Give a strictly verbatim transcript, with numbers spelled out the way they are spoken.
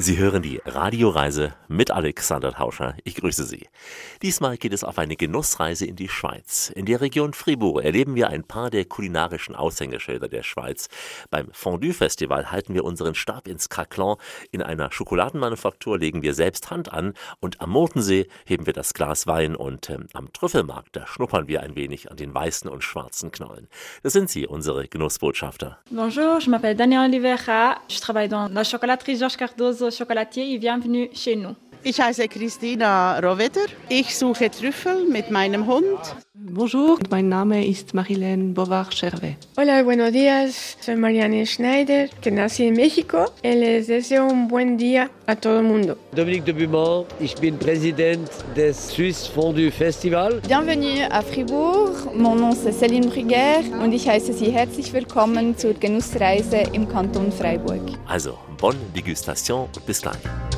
Sie hören die Radioreise mit Alexander Tauscher. Ich grüße Sie. Diesmal geht es auf eine Genussreise in die Schweiz. In der Region Fribourg erleben wir ein paar der kulinarischen Aushängeschilder der Schweiz. Beim Fondue-Festival halten wir unseren Stab ins Craquelin. In einer Schokoladenmanufaktur legen wir selbst Hand an. Und am Motensee heben wir das Glas Wein. Und ähm, am Trüffelmarkt, da schnuppern wir ein wenig an den weißen und schwarzen Knollen. Das sind sie, unsere Genussbotschafter. Bonjour, je m'appelle Daniela Oliveira. Je travaille dans la chocolaterie Georges Cardozo Chocolatier et bienvenue chez nous. Ich heiße Christina Rovetter. Ich suche Trüffel mit meinem Hund. Bonjour, mein Name ist Marilène Bovard-Chervet. Hola, buenos días. Soy Marianne Schneider, que nací en México. Y les deseo un buen día a todo el mundo. Dominique de Buman, ich bin Präsident des Swiss Fondue Festival. Bienvenue à Fribourg. Mon nom c'est Céline Brugger und ich heiße Sie herzlich willkommen zur Genussreise im Kanton Freiburg. Also, bonne Degustation und bis gleich.